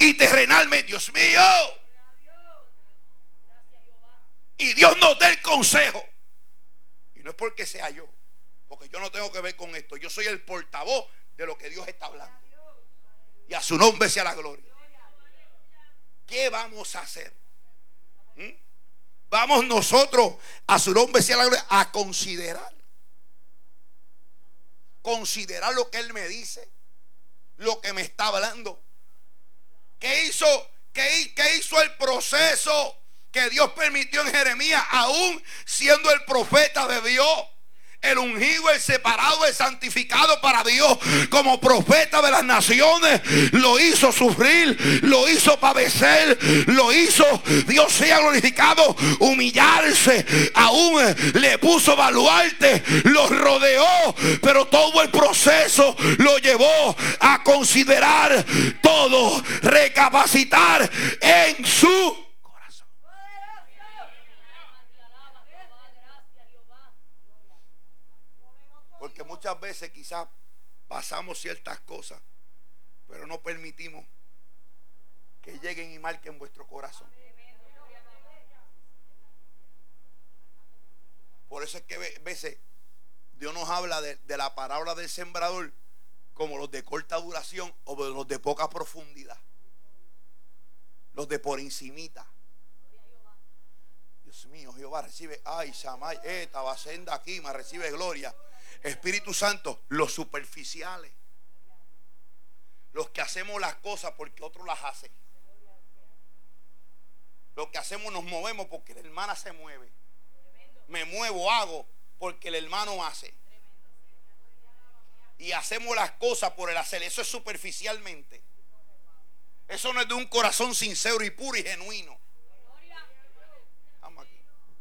y terrenalmente. Dios mío. Y Dios nos da el consejo. Y no es porque sea yo, porque yo no tengo que ver con esto. Yo soy el portavoz de lo que Dios está hablando. Y a su nombre sea la gloria. ¿Qué vamos a hacer? Vamos nosotros, a su nombre sea la gloria, a considerar lo que Él me dice, lo que me está hablando. ¿Qué hizo el proceso que Dios permitió en Jeremías, aún siendo el profeta de Dios? El ungido, el separado, el santificado para Dios, como profeta de las naciones, lo hizo sufrir, lo hizo padecer, lo hizo, Dios sea glorificado, humillarse, aún le puso baluarte, lo rodeó, pero todo el proceso lo llevó a considerar todo, recapacitar en su. Porque muchas veces quizás pasamos ciertas cosas, pero no permitimos que lleguen y marquen vuestro corazón. Por eso es que a veces Dios nos habla de la parábola del sembrador como los de corta duración o los de poca profundidad, los de por encimita. Dios mío, Jehová recibe, ay, Samay, Tabacenda aquí, me recibe gloria. Espíritu Santo, los superficiales, los que hacemos las cosas porque otros las hacen, los que hacemos nos movemos porque la hermana se mueve, me muevo, hago porque el hermano hace, y hacemos las cosas por el hacer. Eso es superficialmente, eso no es de un corazón sincero y puro y genuino. Vamos aquí.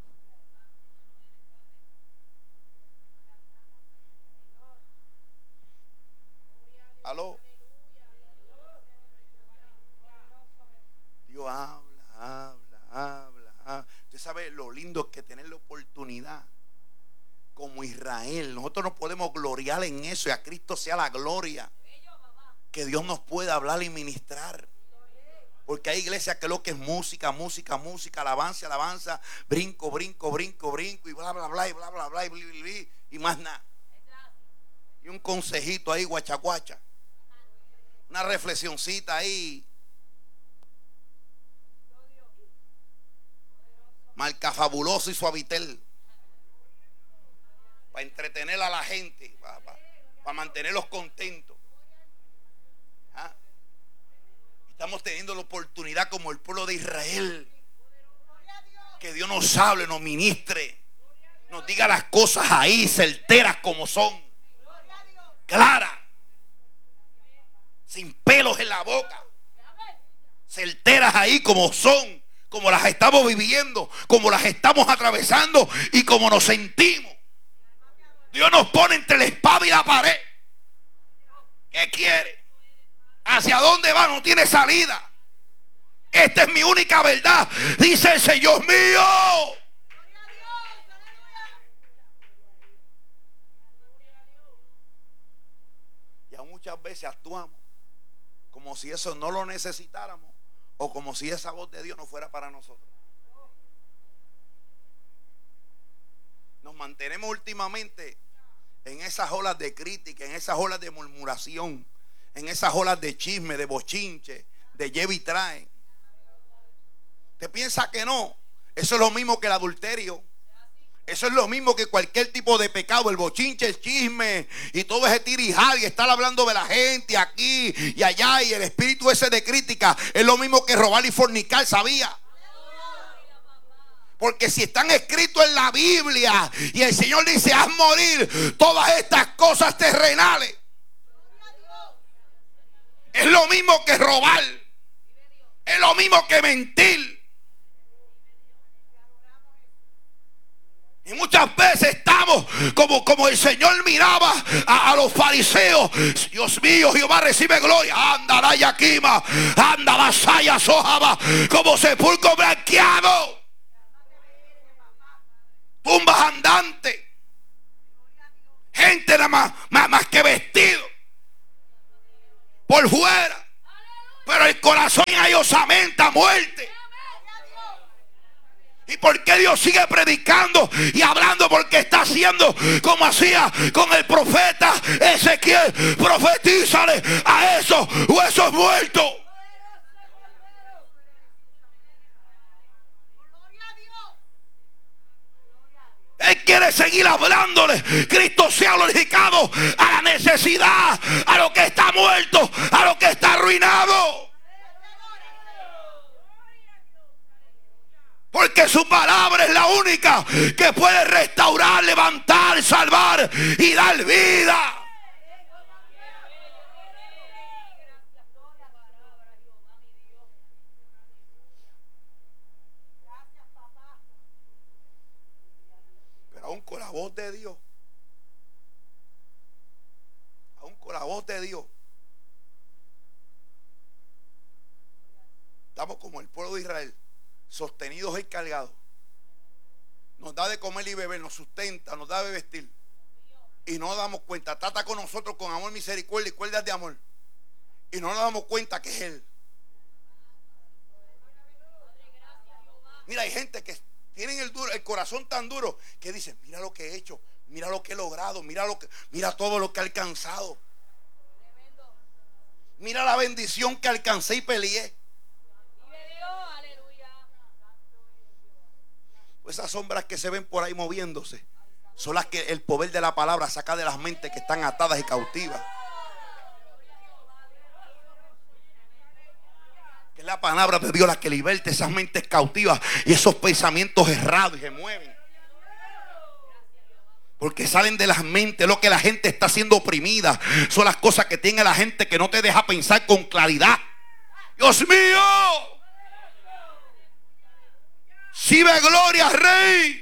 Aló. Dios habla. Usted sabe lo lindo que tener la oportunidad como Israel. Nosotros nos podemos gloriar en eso y a Cristo sea la gloria. Que Dios nos pueda hablar y ministrar. Porque hay iglesias que lo que es música, alabanza, brinco y bla bla bla y bla bla bla y más nada. Y un consejito ahí, guachaguacha. Una reflexioncita ahí. Marca fabuloso y suavitel. Para entretener a la gente. Para mantenerlos contentos. ¿Ah? Estamos teniendo la oportunidad como el pueblo de Israel. Que Dios nos hable, nos ministre. Nos diga las cosas ahí, certeras como son. Claras. Sin pelos en la boca, certeras ahí como son, como las estamos viviendo, como las estamos atravesando y como nos sentimos. Dios nos pone entre la espada y la pared. ¿Qué quiere? ¿Hacia dónde va? No tiene salida. Esta es mi única verdad, dice el Señor mío. Ya muchas veces actuamos como si eso no lo necesitáramos, o como si esa voz de Dios no fuera para nosotros. Nos mantenemos últimamente en esas olas de crítica, en esas olas de murmuración, en esas olas de chisme, de bochinche, de lleva y trae. ¿Te piensa que no? Eso es lo mismo que el adulterio. Eso es lo mismo que cualquier tipo de pecado, el bochinche, el chisme y todo ese tirijal y estar hablando de la gente aquí y allá y el espíritu ese de crítica es lo mismo que robar y fornicar, ¿sabía? Porque si están escritos en la Biblia y el Señor dice haz morir todas estas cosas terrenales, es lo mismo que robar, es lo mismo que mentir. Y muchas veces estamos como el Señor miraba a los fariseos. Dios mío, Jehová recibe gloria. Anda la yaquima, anda la saya sojaba, como sepulcro blanqueado, tumbas andantes, gente nada más que vestido por fuera, Pero el corazón engañosamente a muerte. ¿Y por qué Dios sigue predicando y hablando? Porque está haciendo como hacía con el profeta Ezequiel. Profetízale a esos huesos muertos. Él quiere seguir hablándole. Cristo sea glorificado a la necesidad, a lo que está muerto, a lo que está arruinado. Porque su palabra es la única que puede restaurar, levantar, salvar y dar vida. Pero aún con la voz de Dios, aún con la voz de Dios, estamos como el pueblo de Israel, sostenidos y cargados. Nos da de comer y beber, nos sustenta, nos da de vestir. Y no nos damos cuenta. Trata con nosotros con amor, misericordia y cuerdas de amor. Y no nos damos cuenta que es Él. Mira, hay gente que tienen el corazón tan duro que dicen: mira lo que he hecho, mira lo que he logrado, mira todo lo que he alcanzado. Mira la bendición que alcancé y peleé. Esas sombras que se ven por ahí moviéndose son las que el poder de la palabra saca de las mentes que están atadas y cautivas. Que es la palabra de Dios la que liberta esas mentes cautivas y esos pensamientos errados y se mueven. Porque salen de las mentes. Lo que la gente está siendo oprimida son las cosas que tiene la gente que no te deja pensar con claridad. Dios mío, si ve gloria, Rey.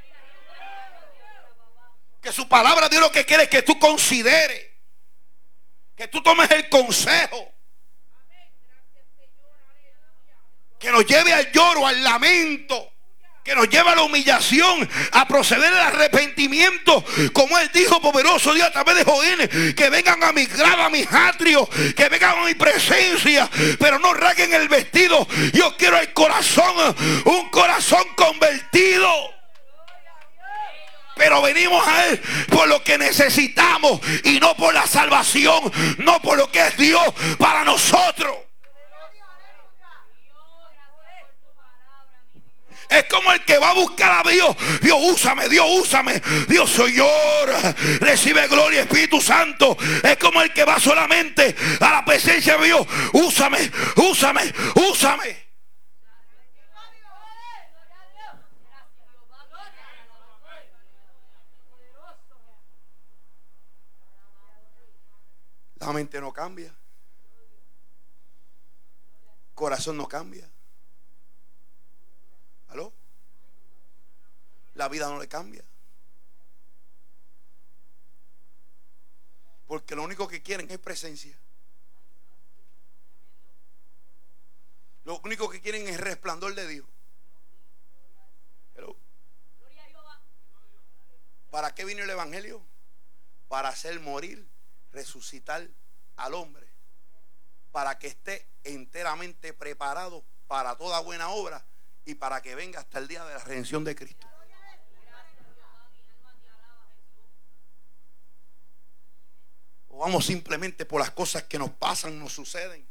Que su palabra Dios lo que quiere es que tú consideres, que tú tomes el consejo, que nos lleve al lloro, al lamento, que nos lleve a la humillación, a proceder al arrepentimiento, como Él dijo, poderoso Dios, a través de Joel, que vengan a mi grada, a mis atrios, que vengan a mi presencia, pero no rasguen el vestido. Yo quiero el corazón, un corazón convertido. Pero venimos a Él por lo que necesitamos y no por la salvación, no por lo que es Dios para nosotros. Es como el que va a buscar a Dios. Dios, úsame, Dios, úsame. Dios, soy yo. Recibe gloria, Espíritu Santo. Es como el que va solamente a la presencia de Dios. Úsame, úsame, úsame. La mente no cambia. El corazón no cambia. ¿Aló? La vida no le cambia. Porque lo único que quieren es presencia. Lo único que quieren es resplandor de Dios. ¿Aló? ¿Para qué vino el evangelio? Para hacer morir, resucitar al hombre, para que esté enteramente preparado para toda buena obra y para que venga hasta el día de la redención de Cristo. O vamos simplemente por las cosas que nos pasan, nos suceden.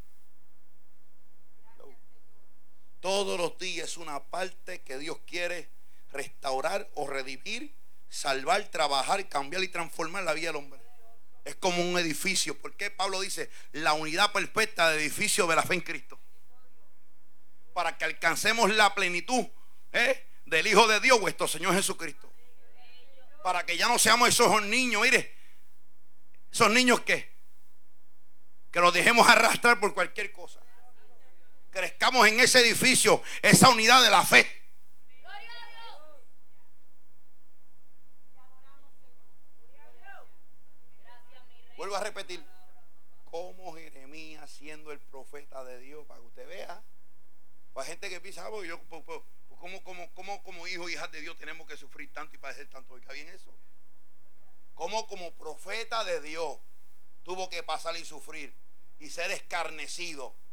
Todos los días es una parte que Dios quiere restaurar o redimir, salvar, trabajar, cambiar y transformar la vida del hombre. Es como un edificio. ¿Por qué Pablo dice la unidad perfecta del edificio de la fe en Cristo? Para que alcancemos la plenitud del Hijo de Dios, vuestro Señor Jesucristo. Para que ya no seamos esos niños, mire, esos niños que los dejemos arrastrar por cualquier cosa. Crezcamos en ese edificio, esa unidad de la fe. Vuelvo a repetir, como Jeremías siendo el profeta de Dios, para que usted vea. Para gente que piensa, yo como hijos y hijas de Dios tenemos que sufrir tanto y padecer tanto. Oiga bien eso. Como profeta de Dios tuvo que pasar y sufrir y ser escarnecido